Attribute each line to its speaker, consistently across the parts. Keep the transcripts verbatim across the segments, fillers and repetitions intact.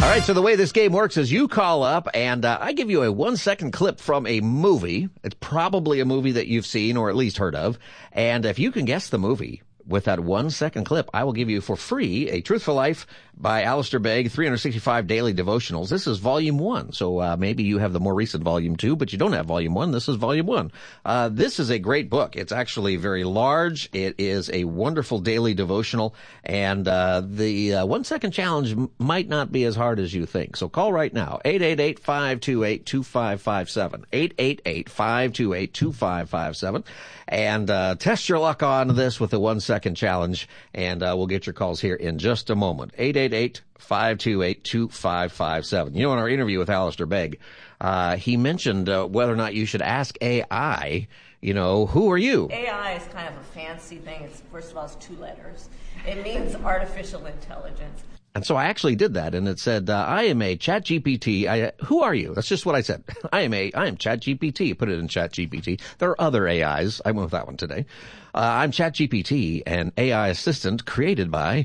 Speaker 1: All right, so the way this game works is you call up, and uh, I give you a one-second clip from a movie. It's probably a movie that you've seen or at least heard of. And if you can guess the movie with that one-second clip, I will give you for free a Truthful Life by Alistair Begg, three hundred sixty-five Daily Devotionals. This is Volume one, so uh, maybe you have the more recent Volume two, but you don't have Volume one. This is Volume one. Uh, this is a great book. It's actually very large. It is a wonderful daily devotional, and uh, the uh, one-second challenge m- might not be as hard as you think. So call right now, eight eight eight, five two eight, two five five seven, eight eight eight, five two eight, two five five seven, and uh, test your luck on this with the one-second challenge, and uh, we'll get your calls here in just a moment. eight eight eight, five two eight, two five five seven. You know, in our interview with Alistair Begg, uh, he mentioned uh, whether or not you should ask A I, you know, who are you?
Speaker 2: A I is kind of a fancy thing. It's, first of all, it's two letters. It means artificial intelligence.
Speaker 1: And so I actually did that, and it said, uh, I am a ChatGPT. I, who are you? That's just what I said. I am a, I am ChatGPT. Put it in ChatGPT. There are other A Is. I went with that one today. Uh, I'm ChatGPT, an A I assistant created by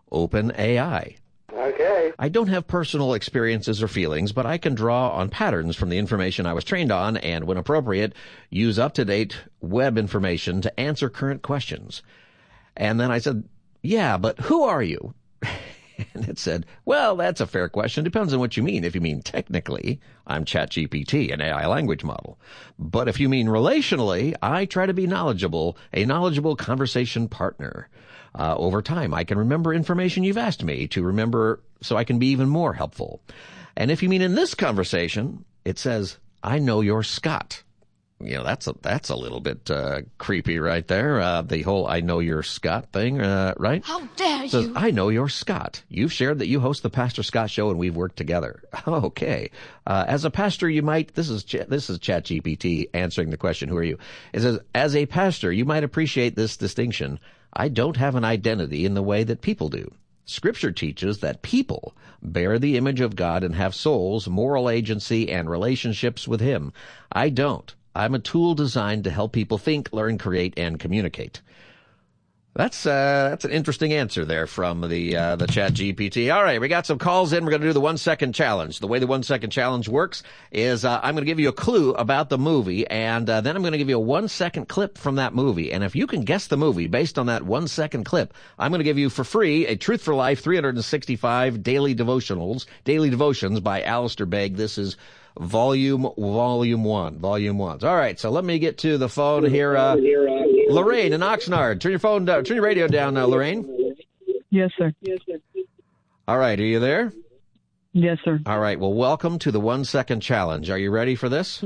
Speaker 1: OpenAI.
Speaker 3: Okay.
Speaker 1: I don't have personal experiences or feelings, but I can draw on patterns from the information I was trained on and, when appropriate, use up-to-date web information to answer current questions. And then I said, yeah, but who are you? And it said, well, that's a fair question. Depends on what you mean. If you mean technically, I'm ChatGPT, an A I language model. But if you mean relationally, I try to be knowledgeable, a knowledgeable conversation partner. Uh, over time, I can remember information you've asked me to remember so I can be even more helpful. And if you mean in this conversation, it says, I know you're Scott. You know, that's a, that's a little bit uh, creepy right there. Uh, the whole I know you're Scott thing, uh, right?
Speaker 4: How dare
Speaker 1: Says,
Speaker 4: you?
Speaker 1: I know you're Scott. You've shared that you host the Pastor Scott Show and we've worked together. Okay. Uh, as a pastor, you might, this is, Ch- this is ChatGPT answering the question, who are you? It says, as a pastor, you might appreciate this distinction. I don't have an identity in the way that people do. Scripture teaches that people bear the image of God and have souls, moral agency, and relationships with Him. I don't. I'm a tool designed to help people think, learn, create, and communicate. That's uh, that's an interesting answer there from the uh, the ChatGPT. All right, we got some calls in. We're going to do the one second challenge. The way the one second challenge works is uh, I'm going to give you a clue about the movie, and uh, then I'm going to give you a one second clip from that movie. And if you can guess the movie based on that one second clip, I'm going to give you for free a Truth for Life three hundred sixty-five Daily Devotionals, Daily Devotions by Alistair Begg. This is Volume, Volume one, Volume one. All right, so let me get to the phone here. Uh, Lorraine in Oxnard. Turn your phone down, turn your radio down, uh, Lorraine.
Speaker 5: Yes, sir. Yes, sir.
Speaker 1: All right, are you there?
Speaker 5: Yes, sir.
Speaker 1: All right, well, welcome to the one second challenge. Are you ready for this?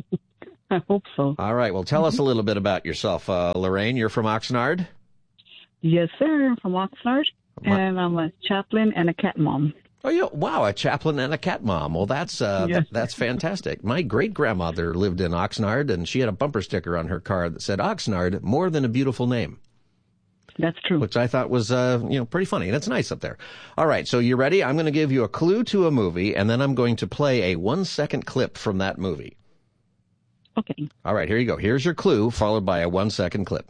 Speaker 5: I hope so.
Speaker 1: All right, well, tell us a little bit about yourself, uh, Lorraine. You're from Oxnard?
Speaker 5: Yes, sir. I'm from Oxnard,
Speaker 1: My-
Speaker 5: and I'm a chaplain and a cat mom.
Speaker 1: Oh, yeah. Wow, a chaplain and a cat mom. Well, that's uh,
Speaker 5: Yes.
Speaker 1: th- that's fantastic. My great-grandmother lived in Oxnard, and she had a bumper sticker on her car that said, Oxnard, more than a beautiful name,
Speaker 5: That's true.
Speaker 1: which I thought was, uh, you know, pretty funny. That's nice up there. All right, so you ready? I'm going to give you a clue to a movie, and then I'm going to play a one-second clip from that movie.
Speaker 5: Okay.
Speaker 1: All right, here you go. Here's your clue, followed by a one-second clip.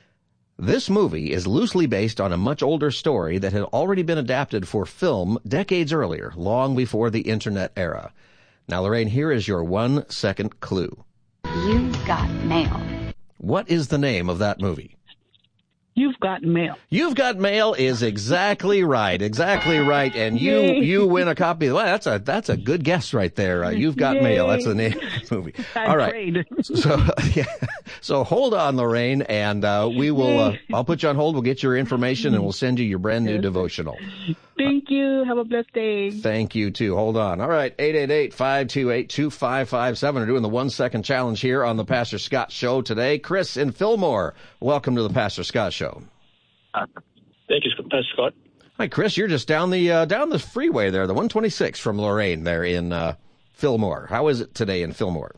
Speaker 1: This movie is loosely based on a much older story that had already been adapted for film decades earlier, long before the Internet era. Now, Lorraine, here is your one-second clue.
Speaker 4: You've got mail.
Speaker 1: What is the name of that movie?
Speaker 5: You've got mail.
Speaker 1: You've Got Mail is exactly right, exactly right, and you
Speaker 5: Yay.
Speaker 1: you win a copy. Well, that's a that's a good guess right there. Uh, You've Got
Speaker 5: Yay.
Speaker 1: Mail. That's the name of the movie.
Speaker 5: I
Speaker 1: All right.
Speaker 5: prayed.
Speaker 1: So yeah, so hold on, Lorraine, and uh, we will. Uh, I'll put you on hold. We'll get your information, and we'll send you your brand new devotional.
Speaker 5: Thank you. Have a blessed day.
Speaker 1: Thank you too. Hold on. All right, eight eight eight, five two eight, two five five seven. We're doing the one second challenge here on the Pastor Scott Show today. Chris in Fillmore, welcome to the Pastor Scott Show.
Speaker 3: Uh, thank you, Pastor Scott.
Speaker 1: Hi, Chris. You're just down the uh, down the freeway there, the one twenty-six from Lorraine there in uh, Fillmore. How is it today in Fillmore?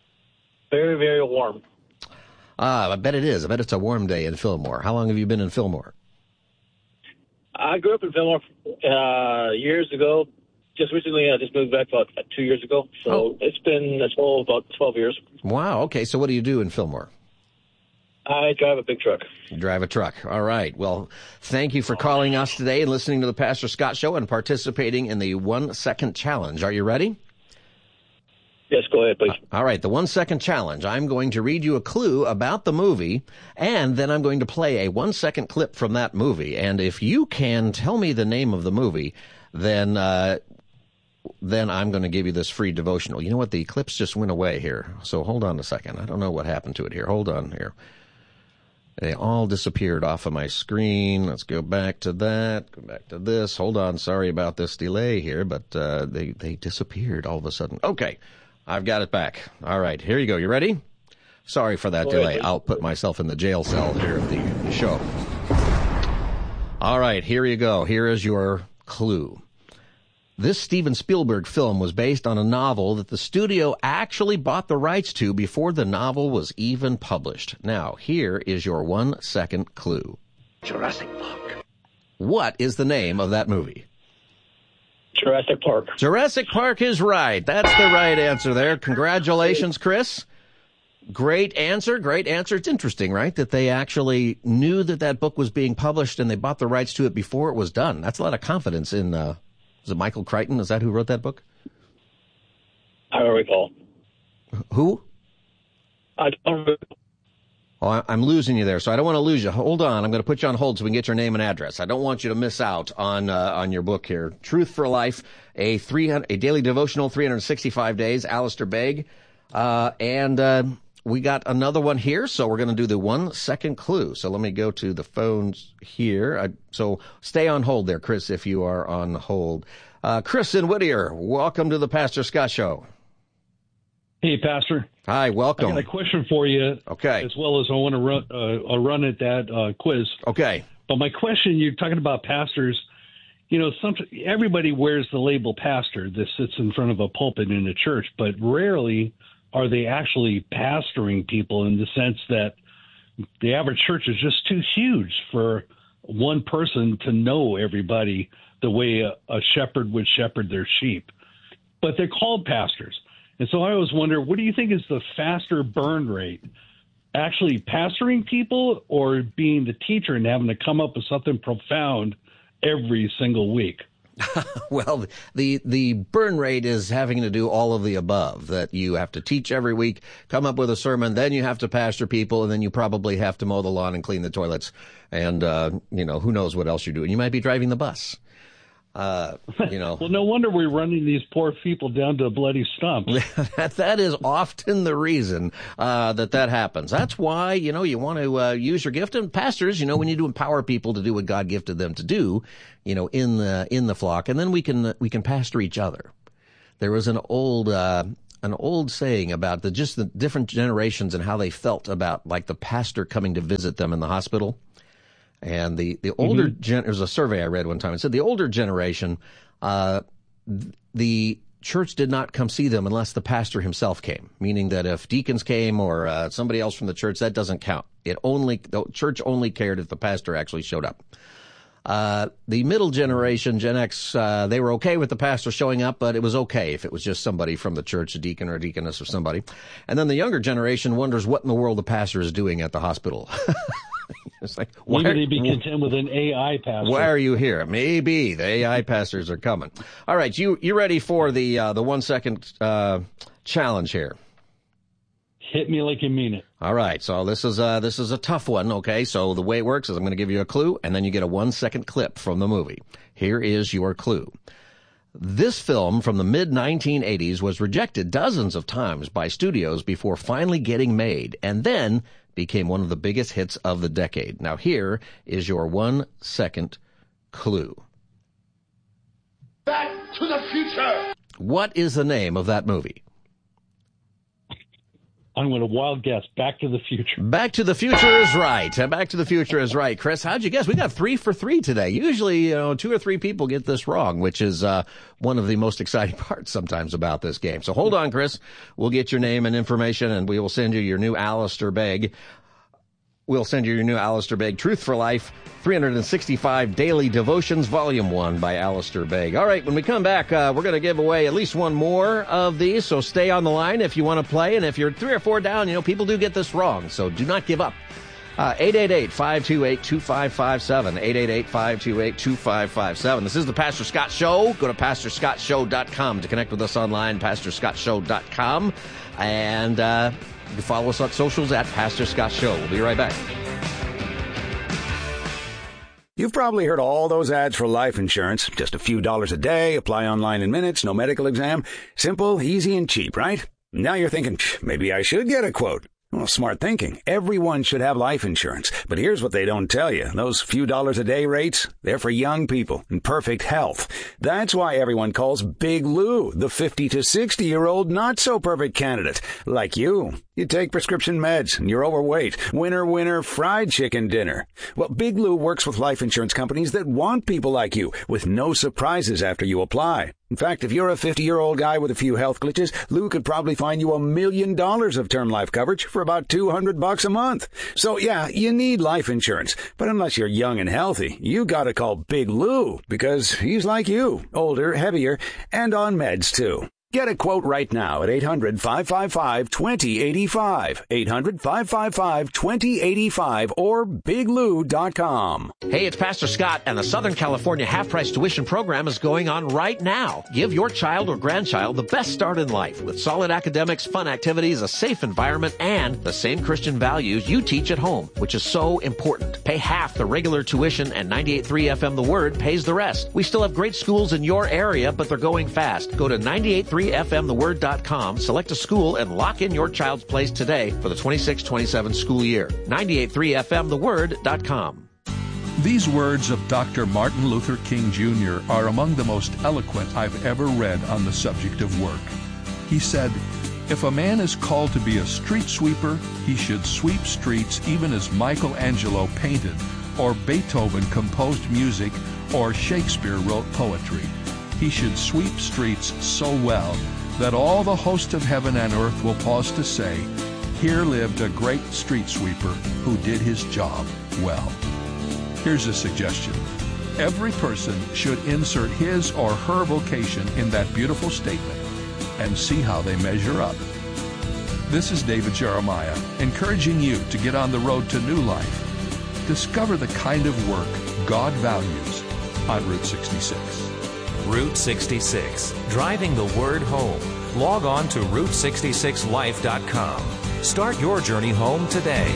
Speaker 3: Very, very warm.
Speaker 1: Ah, I bet it is. I bet it's a warm day in Fillmore. How long have you been in Fillmore?
Speaker 3: I grew up in Fillmore uh, years ago. Just recently, I just moved back about uh, two years ago. So
Speaker 1: Oh.
Speaker 3: it's been a total of about twelve years.
Speaker 1: Wow. Okay. So what do you do in Fillmore?
Speaker 3: I drive a big truck.
Speaker 1: You drive a truck. All right. Well, thank you for calling us today and listening to the Pastor Scott Show and participating in the one-second challenge. Are you ready?
Speaker 3: Yes, go ahead, please.
Speaker 1: Uh, all right. The one-second challenge. I'm going to read you a clue about the movie, and then I'm going to play a one-second clip from that movie. And if you can tell me the name of the movie, then uh, then I'm going to give you this free devotional. You know what? The clips just went away here. So hold on a second. I don't know what happened to it here. Hold on here. They all disappeared off of my screen. Let's go back to that. Go back to this. Hold on. Sorry about this delay here, but uh, they, they disappeared all of a sudden. Okay. I've got it back. All right. Here you go. You ready? Sorry for that
Speaker 3: Go
Speaker 1: delay.
Speaker 3: ahead.
Speaker 1: I'll put myself in the jail cell here of the show. All right. Here you go. Here is your clue. This Steven Spielberg film was based on a novel that the studio actually bought the rights to before the novel was even published. Now, here is your one-second clue.
Speaker 3: Jurassic Park.
Speaker 1: What is the name of that movie?
Speaker 3: Jurassic Park.
Speaker 1: Jurassic Park is right. That's the right answer there. Congratulations, Chris. Great answer. Great answer. It's interesting, right, that they actually knew that that book was being published and they bought the rights to it before it was done. That's a lot of confidence in... Uh, Is it Michael Crichton? Is that who wrote that book?
Speaker 3: I don't recall.
Speaker 1: Who?
Speaker 3: I don't recall.
Speaker 1: Oh, I- I'm losing you there, so I don't want to lose you. Hold on. I'm going to put you on hold so we can get your name and address. I don't want you to miss out on uh, on your book here. Truth for Life, a three hundred, a daily devotional, three hundred sixty-five days, Alistair Begg. Uh, and uh, we got another one here, so we're going to do the one-second clue. So let me go to the phones here. I, so stay on hold there, Chris, if you are on hold. Uh, Chris in Whittier, welcome to the Pastor Scott Show.
Speaker 6: Hey, Pastor.
Speaker 1: Hi, welcome.
Speaker 6: I got a question for you.
Speaker 1: Okay.
Speaker 6: As well as I want to run uh, a run at that uh, quiz.
Speaker 1: Okay.
Speaker 6: But my question, you're talking about pastors. You know, some, everybody wears the label pastor that sits in front of a pulpit in a church, but rarely are they actually pastoring people in the sense that the average church is just too huge for one person to know everybody the way a, a shepherd would shepherd their sheep. But they're called pastors. And so I always wonder, what do you think is the faster burn rate? Actually pastoring people or being the teacher and having to come up with something profound every single week?
Speaker 1: Well, the the burn rate is having to do all of the above, that you have to teach every week, come up with a sermon, then you have to pastor people, and then you probably have to mow the lawn and clean the toilets. And, uh, you know, who knows what else you're doing. You might be driving the bus. Uh, you know.
Speaker 6: Well, no wonder we're running these poor people down to a bloody stump.
Speaker 1: that, that is often the reason uh, that that happens. That's why, you know, you want to uh, use your gift. And pastors, you know, we need to empower people to do what God gifted them to do, you know, in the in the flock, and then we can we can pastor each other. There was an old uh, an old saying about the just the different generations and how they felt about like the pastor coming to visit them in the hospital. And the, the older, mm-hmm. gen- there's a survey I read one time. It said the older generation, uh, th- the church did not come see them unless the pastor himself came, meaning that if deacons came or uh, somebody else from the church, that doesn't count. It only, the church only cared if the pastor actually showed up. Uh, the middle generation, Gen X, uh, they were okay with the pastor showing up, but it was okay if it was just somebody from the church, a deacon or a deaconess or somebody. And then the younger generation wonders what in the world the pastor is doing at the hospital. It's like, why
Speaker 6: Maybe they'd be content with an A I pastor.
Speaker 1: Why are you here? Maybe the A I pastors are coming. All right, you you ready for the uh, the one second uh, challenge here?
Speaker 6: Hit me like you mean it.
Speaker 1: All right, so this is uh this is a tough one. Okay, so the way it works is I'm going to give you a clue, and then you get a one second clip from the movie. Here is your clue. This film from the mid nineteen eighties was rejected dozens of times by studios before finally getting made, and then became one of the biggest hits of the decade. Now here is your one-second clue.
Speaker 7: Back to the Future!
Speaker 1: What is the name of that movie?
Speaker 6: I'm going to wild guess. Back to the Future.
Speaker 1: Back to the Future is right. Back to the Future is right. Chris, how'd you guess? We got three for three today. Usually, you know, two or three people get this wrong, which is uh, one of the most exciting parts sometimes about this game. So hold on, Chris. We'll get your name and information, and we will send you your new Alistair Begg. We'll send you your new Alistair Begg, Truth for Life, three hundred sixty-five Daily Devotions, Volume one by Alistair Begg. All right, when we come back, uh, we're going to give away at least one more of these, so stay on the line if you want to play. And if you're three or four down, you know, people do get this wrong, so do not give up. Uh, eight eight eight, five two eight, two five five seven, eight eight eight, five two eight, two five five seven. This is the Pastor Scott Show. Go to pastor scott show dot com to connect with us online, pastor scott show dot com. And uh, you can follow us on socials at Pastor Scott Show. We'll be right back.
Speaker 7: You've probably heard all those ads for life insurance. Just a few dollars a day, apply online in minutes, no medical exam. Simple, easy, and cheap, right? Now you're thinking, maybe I should get a quote. Well, smart thinking. Everyone should have life insurance. But here's what they don't tell you. Those few dollars a day rates, they're for young people in perfect health. That's why everyone calls Big Lou the fifty to sixty-year-old not-so-perfect candidate. Like you. You take prescription meds and you're overweight. Winner, winner, fried chicken dinner. Well, Big Lou works with life insurance companies that want people like you with no surprises after you apply. In fact, if you're a fifty-year-old guy with a few health glitches, Lou could probably find you a million dollars of term life coverage for about two hundred bucks a month. So yeah, you need life insurance. But unless you're young and healthy, you gotta call Big Lou because he's like you, older, heavier, and on meds too. Get a quote right now at eight hundred, five five five, two zero eight five, eight hundred, five five five, two zero eight five, or big lou dot com.
Speaker 1: Hey, it's Pastor Scott, and the Southern California half-price tuition program is going on right now. Give your child or grandchild the best start in life with solid academics, fun activities, a safe environment, and the same Christian values you teach at home, which is so important. Pay half the regular tuition, and ninety-eight point three F M The Word pays the rest. We still have great schools in your area, but they're going fast. Go to ninety-eight point three F M the word dot com, select a school, and lock in your child's place today for the twenty-six twenty-seven school year. ninety-eight point three F M the word dot com.
Speaker 8: These words of Doctor Martin Luther King Junior are among the most eloquent I've ever read on the subject of work. He said, "If a man is called to be a street sweeper, he should sweep streets even as Michelangelo painted, or Beethoven composed music, or Shakespeare wrote poetry. He should sweep streets so well that all the host of heaven and earth will pause to say, 'Here lived a great street sweeper who did his job well.'" Here's a suggestion. Every person should insert his or her vocation in that beautiful statement and see how they measure up. This is David Jeremiah, encouraging you to get on the road to new life. Discover the kind of work God values on Route sixty-six.
Speaker 9: Route sixty-six, driving the word home. Log on to route sixty-six life dot com. Start your journey home today.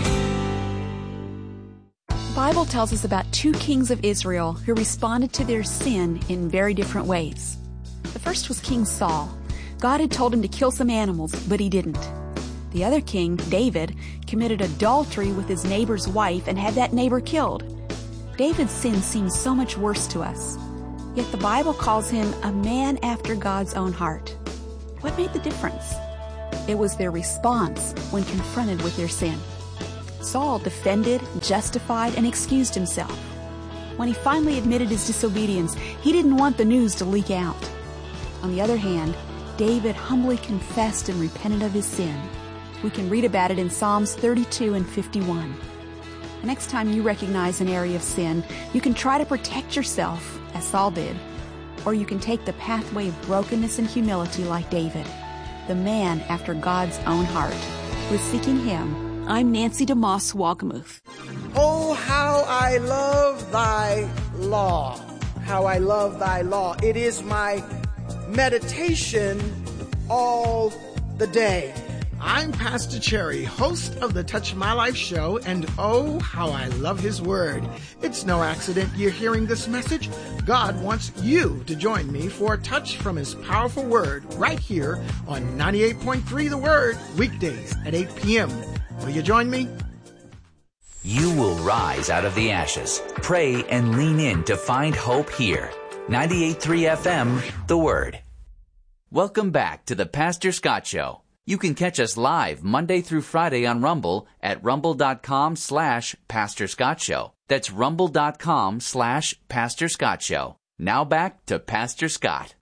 Speaker 10: The Bible tells us about two kings of Israel who responded to their sin in very different ways. The first was King Saul. God had told him to kill some animals, but he didn't. The other king, David, committed adultery with his neighbor's wife and had that neighbor killed. David's sin seems so much worse to us. Yet the Bible calls him a man after God's own heart. What made the difference? It was their response when confronted with their sin. Saul defended, justified, and excused himself. When he finally admitted his disobedience, he didn't want the news to leak out. On the other hand, David humbly confessed and repented of his sin. We can read about it in Psalms thirty-two and fifty-one. The next time you recognize an area of sin, you can try to protect yourself, as Saul did, or you can take the pathway of brokenness and humility like David, the man after God's own heart. With Seeking Him, I'm Nancy DeMoss Walgamuth.
Speaker 11: Oh, how I love thy law. How I love thy law. It is my meditation all the day. I'm Pastor Cherry, host of the Touch My Life show, and oh, how I love his word. It's no accident you're hearing this message. God wants you to join me for a touch from his powerful word right here on ninety-eight point three The Word, weekdays at eight p.m. Will you join me?
Speaker 12: You will rise out of the ashes. Pray and lean in to find hope here. ninety-eight point three F M, The Word. Welcome back to the Pastor Scott Show. You can catch us live Monday through Friday on Rumble at rumble.com slash Pastor Scott Show. That's rumble.com slash Pastor Scott Show. Now back to Pastor Scott.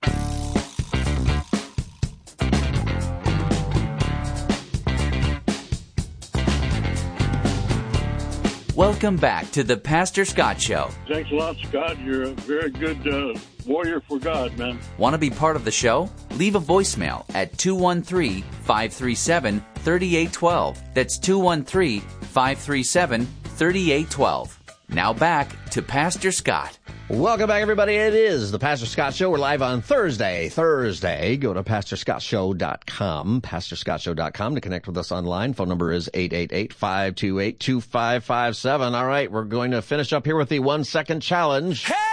Speaker 12: Welcome back to the Pastor Scott Show.
Speaker 13: Thanks a lot, Scott. You're a very good uh, warrior for God, man.
Speaker 12: Want to be part of the show? Leave a voicemail at two one three, five three seven, three eight one two. That's two one three, five three seven, three eight one two. Now back to Pastor Scott.
Speaker 1: Welcome back, everybody. It is the Pastor Scott Show. We're live on Thursday. Thursday. Go to pastor scott show dot com, pastor scott show dot com to connect with us online. Phone number is eight eight eight, five two eight, two five five seven. All right, we're going to finish up here with the one-second challenge.
Speaker 14: Hey!